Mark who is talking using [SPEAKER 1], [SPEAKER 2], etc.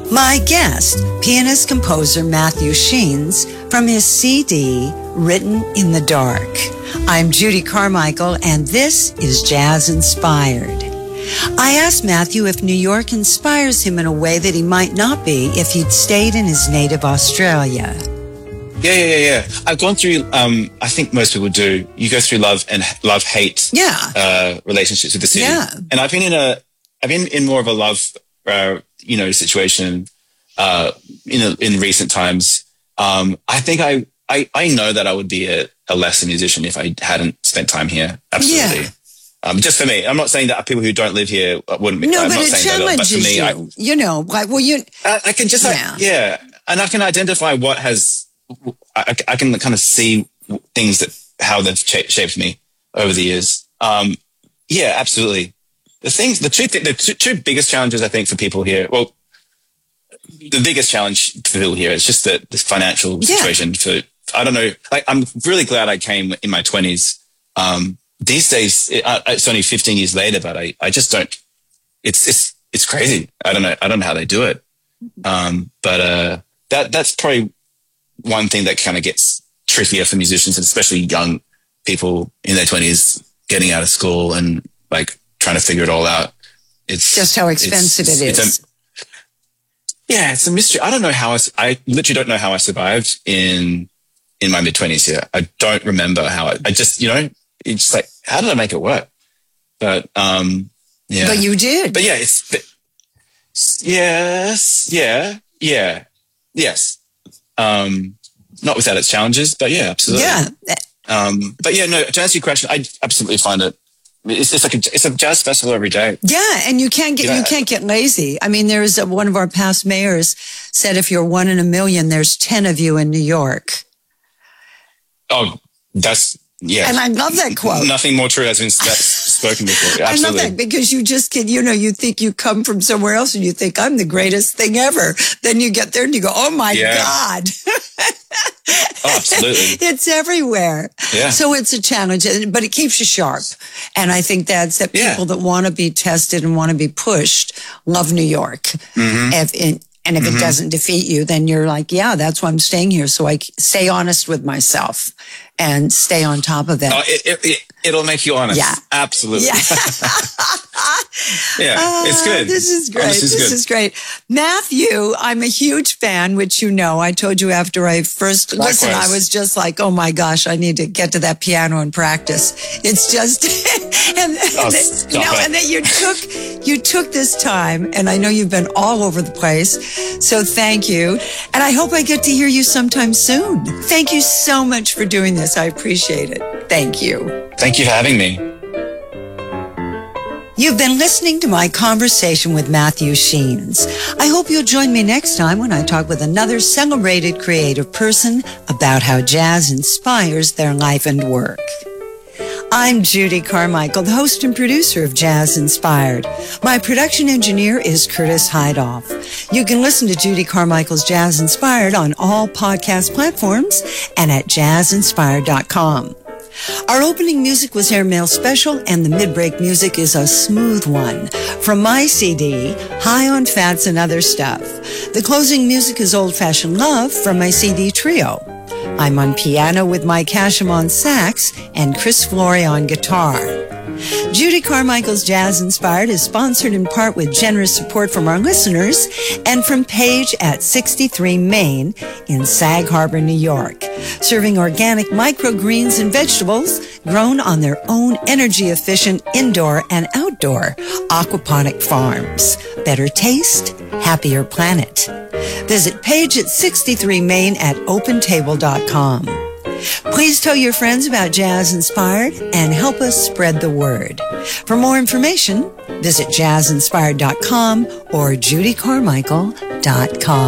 [SPEAKER 1] My guest, pianist-composer Matthew Sheens, from his CD, Written in the Dark. I'm Judy Carmichael, and this is Jazz Inspired. I asked Matthew if New York inspires him in a way that he might not be if he'd stayed in his native Australia.
[SPEAKER 2] Yeah. I've gone through, I think most people do. You go through love-hate relationships with the city.
[SPEAKER 1] Yeah.
[SPEAKER 2] And I've been in more of a love, situation, in recent times. I think I know that I would be a lesser musician if I hadn't spent time here. Absolutely.
[SPEAKER 1] Yeah.
[SPEAKER 2] Just for me. I'm not saying that people who don't live here wouldn't be.
[SPEAKER 1] No,
[SPEAKER 2] I'm
[SPEAKER 1] but
[SPEAKER 2] not
[SPEAKER 1] it
[SPEAKER 2] saying that, but for me,
[SPEAKER 1] challenges
[SPEAKER 2] I can just, and I can identify what has, I can kind of see things how they've shaped me over the years. Yeah, absolutely. The two biggest challenges I think for people here, well, the biggest challenge for people here is just the financial situation. I don't know, I'm really glad I came in my 20s. These days, it's only 15 years later, but I just don't, it's crazy. I don't know how they do it. But that's probably one thing that kind of gets trickier for musicians, and especially young people in their 20s getting out of school and trying to figure it all out. It's
[SPEAKER 1] just how expensive it is.
[SPEAKER 2] It's a mystery. I don't know how I literally don't know how I survived in my mid-20s here. I don't remember how I just, it's just how did I make it work? But, yeah.
[SPEAKER 1] But you did.
[SPEAKER 2] But yes. Not without its challenges, but yeah, absolutely.
[SPEAKER 1] Yeah.
[SPEAKER 2] But yeah, no, to answer your question, I absolutely find it's a jazz festival every day.
[SPEAKER 1] Yeah, and you can't get lazy. I mean, there's one of our past mayors said, if you're 1 in a million, there's 10 of you in New York.
[SPEAKER 2] Oh, yeah.
[SPEAKER 1] And I love that quote.
[SPEAKER 2] Nothing more true has been spoken before. Absolutely.
[SPEAKER 1] I love that because you just can, you think you come from somewhere else and you think I'm the greatest thing ever. Then you get there and you go, oh my God.
[SPEAKER 2] Oh, absolutely.
[SPEAKER 1] It's everywhere.
[SPEAKER 2] Yeah.
[SPEAKER 1] So it's a challenge, but it keeps you sharp. And I think that's that people that want to be tested and want to be pushed love New York. Mm-hmm. If it doesn't defeat you, then you're like, yeah, that's why I'm staying here. So I stay honest with myself and stay on top of it.
[SPEAKER 2] Oh, it'll make you honest.
[SPEAKER 1] Yeah.
[SPEAKER 2] Absolutely.
[SPEAKER 1] Yeah.
[SPEAKER 2] Yeah, it's good.
[SPEAKER 1] This is great. This is great. Matthew, I'm a huge fan, which you know. I told you after I first listened, I was just like, oh my gosh, I need to get to that piano and practice. It's just, and then you took this time, and I know you've been all over the place. So thank you. And I hope I get to hear you sometime soon. Thank you so much for doing this. I appreciate it. Thank you.
[SPEAKER 2] Thank you for having me.
[SPEAKER 1] You've been listening to my conversation with Matthew Sheens. I hope you'll join me next time when I talk with another celebrated creative person about how jazz inspires their life and work. I'm Judy Carmichael, the host and producer of Jazz Inspired. My production engineer is Curtis Heidoff. You can listen to Judy Carmichael's Jazz Inspired on all podcast platforms and at jazzinspired.com. Our opening music was Airmail Special, and the mid-break music is a smooth one from my CD, High on Fats and Other Stuff. The closing music is Old Fashioned Love from my CD Trio. I'm on piano with Mike Hashem on sax and Chris Flory on guitar. Judy Carmichael's Jazz Inspired is sponsored in part with generous support from our listeners and from Page at 63 Main in Sag Harbor, New York, serving organic microgreens and vegetables grown on their own energy-efficient indoor and outdoor aquaponic farms. Better taste, happier planet. Visit Page at 63 Main at opentable.com. Please tell your friends about Jazz Inspired and help us spread the word. For more information, visit jazzinspired.com or judycarmichael.com.